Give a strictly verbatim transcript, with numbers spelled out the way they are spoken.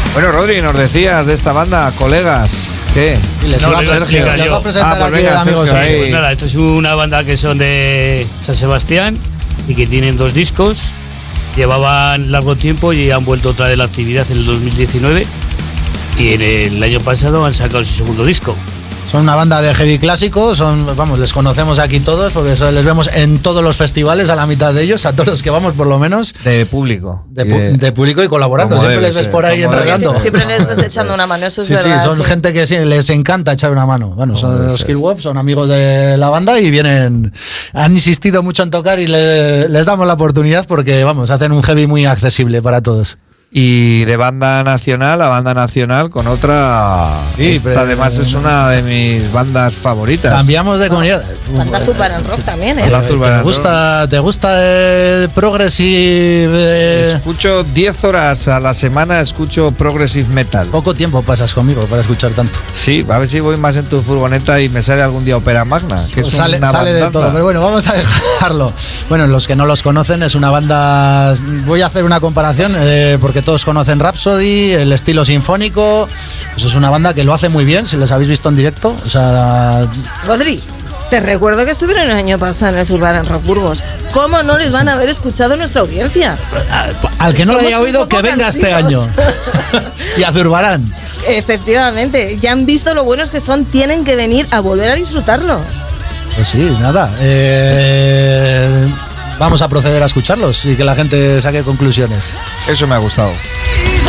Bueno, Rodri, nos decías de esta banda, colegas, ¿qué? Y les No, iba les a explicar les yo. va a presentar Ah, pues aquí venga, el amigo Sergio, Sergio. ahí. Pues nada, esto es una banda que son de San Sebastián y que tienen dos discos. Llevaban largo tiempo y han vuelto otra vez la actividad en el dos mil diecinueve. Y en el año pasado han sacado su segundo disco. Son una banda de heavy clásico, son, vamos, les conocemos aquí todos porque eso les vemos en todos los festivales, a la mitad de ellos, a todos los que vamos por lo menos, De público. de, Y pu- de público y colaborando. Como Siempre debe les ves ser, por ahí como debe entregando. ser. Siempre les ves echando una mano, eso es Sí, sí, verdad. son sí. gente que sí, les encanta echar una mano. Bueno, Como son debe los ser. Skillwolf, son amigos de la banda y vienen, han insistido mucho en tocar y le- les damos la oportunidad porque, vamos, hacen un heavy muy accesible para todos. Y de banda nacional a banda nacional con otra. Sí, Esta pero- además es una de mis bandas favoritas. Cambiamos de comunidad. Banda Zupar en rock también, ¿eh? Banda ¿Te, Zupar en te rock. gusta, ¿Te gusta el progressive? Escucho diez horas a la semana, escucho progressive metal. Poco tiempo pasas conmigo para escuchar tanto. Sí, a ver si voy más en tu furgoneta y me sale algún día Opera Magna, que es sale una sale de bandaza. todo, pero bueno, vamos a dejarlo. Bueno, los que no los conocen, es una banda. Voy a hacer una comparación eh, porque todos conocen Rhapsody, el estilo sinfónico. Pues es una banda que lo hace muy bien, si les habéis visto en directo. O sea, Rodri, te recuerdo que estuvieron el año pasado en el Zurbar en Rock Burgos. ¿Cómo no les van a haber escuchado nuestra audiencia? al que no lo Somos haya un oído, poco que venga este año. cansinos. Y a Zurbarán. Efectivamente, ya han visto lo buenos que son, tienen que venir a volver a disfrutarlos. Pues sí, nada. eh, vamos a proceder a escucharlos y que la gente saque conclusiones. Eso me ha gustado. Even